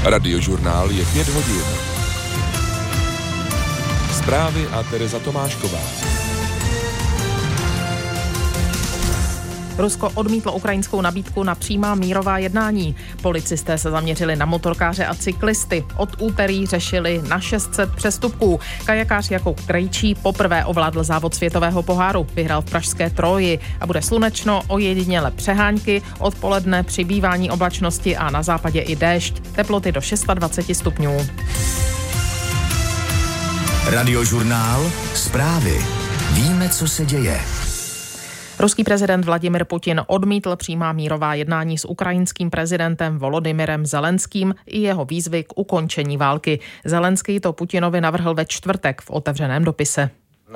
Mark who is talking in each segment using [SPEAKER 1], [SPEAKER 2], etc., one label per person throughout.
[SPEAKER 1] Radiožurnál je 5 hodin. Zprávy a Tereza Tomášková.
[SPEAKER 2] Rusko odmítlo ukrajinskou nabídku na přímá mírová jednání. Policisté se zaměřili na motorkáře a cyklisty. Od úterý řešili na 600 přestupků. Kajakář Jakub Krejčí poprvé ovládl závod světového poháru. Vyhrál v pražské Troji a bude slunečno, ojediněle přehánky, odpoledne přibývání oblačnosti a na západě i déšť. Teploty do 26 stupňů.
[SPEAKER 3] Radiožurnál, zprávy. Víme, co se děje.
[SPEAKER 2] Ruský prezident Vladimir Putin odmítl přímá mírová jednání s ukrajinským prezidentem Volodymyrem Zelenským i jeho výzvy k ukončení války. Zelenský to Putinovi navrhl ve čtvrtek v otevřeném dopise.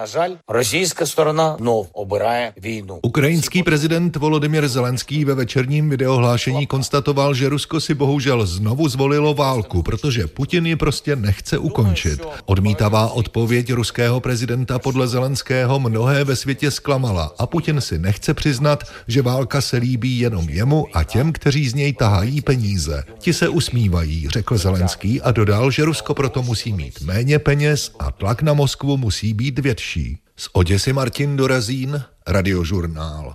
[SPEAKER 4] Ukrajinský prezident Volodymyr Zelenský ve večerním videohlášení konstatoval, že Rusko si bohužel znovu zvolilo válku, protože Putin ji prostě nechce ukončit. Odmítavá odpověď ruského prezidenta podle Zelenského mnohé ve světě zklamala a Putin si nechce přiznat, že válka se líbí jenom jemu a těm, kteří z něj tahají peníze. Ti se usmívají, řekl Zelenský a dodal, že Rusko proto musí mít méně peněz a tlak na Moskvu musí být větší. Z Oděsy Martin Dorazín, Radiožurnál.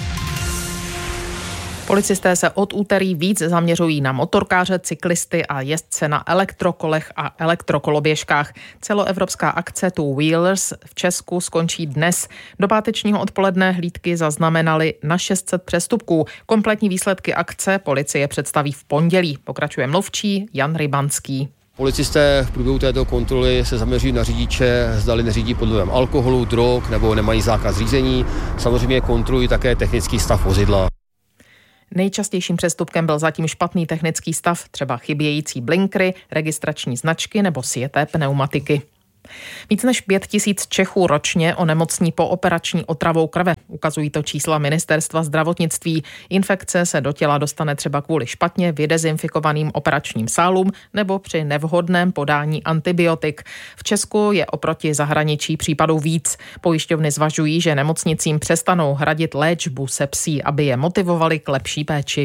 [SPEAKER 2] Policisté se od úterý víc zaměřují na motorkáře, cyklisty a jezdce na elektrokolech a elektrokoloběžkách. Celoevropská akce Two Wheelers v Česku skončí dnes. Do pátečního odpoledne hlídky zaznamenaly na 600 přestupků. Kompletní výsledky akce policie představí v pondělí. Pokračuje mluvčí Jan Rybanský.
[SPEAKER 5] Policisté v průběhu této kontroly se zaměří na řidiče, zdali neřídí pod vlivem alkoholu, drog nebo nemají zákaz řízení. Samozřejmě kontrolují také technický stav vozidla.
[SPEAKER 2] Nejčastějším přestupkem byl zatím špatný technický stav, třeba chybějící blinkry, registrační značky nebo sjeté pneumatiky. Víc než 5 000 Čechů ročně onemocní pooperační otravou krve. Ukazují to čísla Ministerstva zdravotnictví. Infekce se do těla dostane třeba kvůli špatně vydezinfikovaným operačním sálům nebo při nevhodném podání antibiotik. V Česku je oproti zahraničí případů víc. Pojišťovny zvažují, že nemocnicím přestanou hradit léčbu sepsí, aby je motivovali k lepší péči.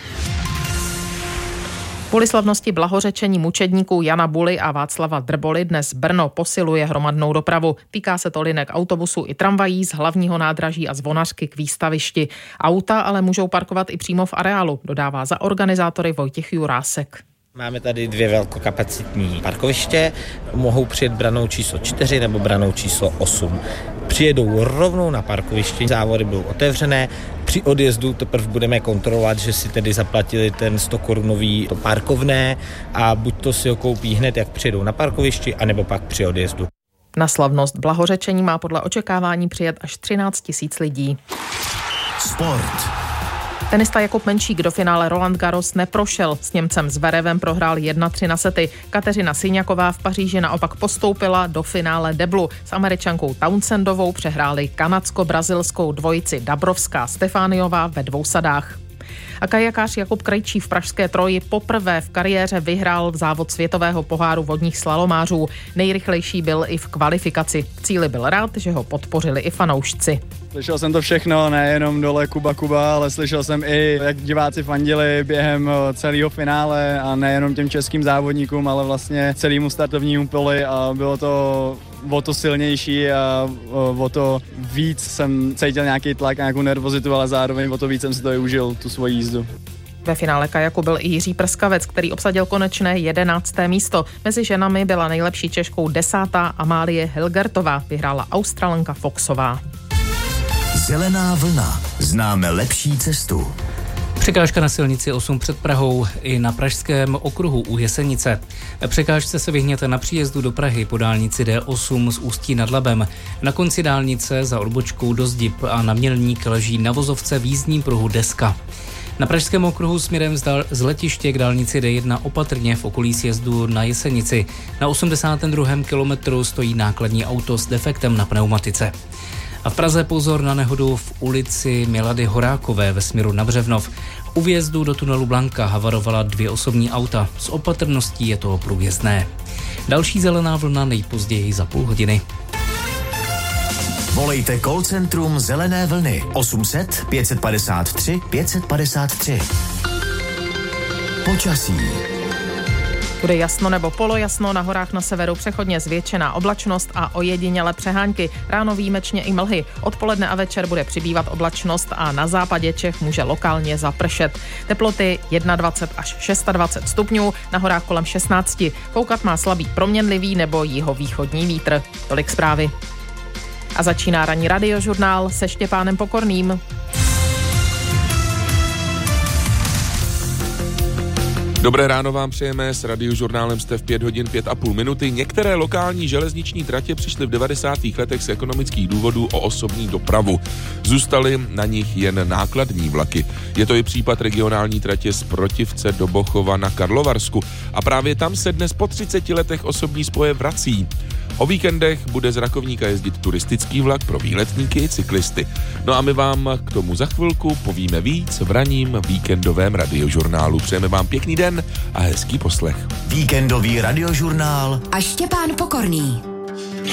[SPEAKER 2] Kvůli slavnosti blahořečení mučedníků Jana Buly a Václava Drboly dnes Brno posiluje hromadnou dopravu. Týká se to linek autobusů i tramvají z hlavního nádraží a Zvonařky k výstavišti. Auta ale můžou parkovat i přímo v areálu, dodává za organizátory Vojtěch Jurásek.
[SPEAKER 6] Máme tady 2 velkokapacitní parkoviště, mohou přijet branou číslo 4 nebo branou číslo 8. Přijedou rovnou na parkoviště, závody budou otevřené, při odjezdu teprve budeme kontrolovat, že si tedy zaplatili ten 100 korunový parkovné a buď to si ho koupí hned, jak přijedou na parkovišti, anebo pak při odjezdu.
[SPEAKER 2] Na slavnost blahořečení má podle očekávání přijet až 13 000 lidí.
[SPEAKER 3] Sport.
[SPEAKER 2] Tenista Jakub Menšík do finále Roland Garros neprošel. S Němcem Zverevem prohrál 1-3 na sety. Kateřina Syňaková v Paříži naopak postoupila do finále deblu. S Američankou Townsendovou přehráli kanadsko-brazilskou dvojici Dabrovská-Stefániová ve 2 sadách. A kajakář Jakub Krejčí v pražské Troji poprvé v kariéře vyhrál závod světového poháru vodních slalomářů. Nejrychlejší byl i v kvalifikaci. V cíli byl rád, že ho podpořili i fanoušci.
[SPEAKER 7] Slyšel jsem to všechno, nejenom dole Kuba, ale slyšel jsem i, jak diváci fandili během celého finále a nejenom těm českým závodníkům, ale vlastně celému startovnímu poli a bylo to o to silnější a o to víc jsem cítil nějaký tlak a nějakou nervozitu, ale zároveň o to víc jsem si to i užil, tu svoji jízdu.
[SPEAKER 2] Ve finále kajaku byl i Jiří Prskavec, který obsadil konečné 11. místo. Mezi ženami byla nejlepší Češkou 10. Amálie Hilgertová, vyhrála Australanka Foxová.
[SPEAKER 3] Zelená vlna. Známe lepší cestu.
[SPEAKER 8] Překážka na silnici 8 před Prahou i na pražském okruhu u Jesenice. Překážce se vyhněte na příjezdu do Prahy po dálnici D8 z Ústí nad Labem. Na konci dálnice za odbočkou do Zdib a na Mělník leží na vozovce v jízdním pruhu deska. Na pražském okruhu směrem z letiště k dálnici D1 opatrně v okolí sjezdu na Jesenici. Na 82. kilometru stojí nákladní auto s defektem na pneumatice. A v Praze pozor na nehodu v ulici Milady Horákové ve směru na Břevnov. U vjezdu do tunelu Blanka havarovala 2 osobní auta. S opatrností je to průjezdné. Další zelená vlna nejpozději za půl hodiny.
[SPEAKER 3] Volejte call centrum Zelené vlny 800 553 553. Počasí.
[SPEAKER 2] Bude jasno nebo polojasno, na horách na severu přechodně zvětšená oblačnost a ojedinělé přehánky. Ráno výjimečně i mlhy. Odpoledne a večer bude přibývat oblačnost a na západě Čech může lokálně zapršet. Teploty 21 až 26 stupňů, na horách kolem 16. Foukat má slabý proměnlivý nebo jihovýchodní vítr. Tolik zprávy. A začíná ranní radiožurnál se Štěpánem Pokorným.
[SPEAKER 1] Dobré ráno vám přejeme, s radiožurnálem jste v 5 hodin 5,5 minuty. Některé lokální železniční tratě přišly v 90. letech z ekonomických důvodů o osobní dopravu. Zůstaly na nich jen nákladní vlaky. Je to i případ regionální tratě z Protivce do Bochova na Karlovarsku. A právě tam se dnes po 30 letech osobní spoje vrací. O víkendech bude z Rakovníka jezdit turistický vlak pro výletníky i cyklisty. No a my vám k tomu za chvilku povíme víc v ranním víkendovém radiožurnálu. Přejeme vám pěkný den a hezký poslech.
[SPEAKER 3] Víkendový radiožurnál
[SPEAKER 9] a Štěpán Pokorný.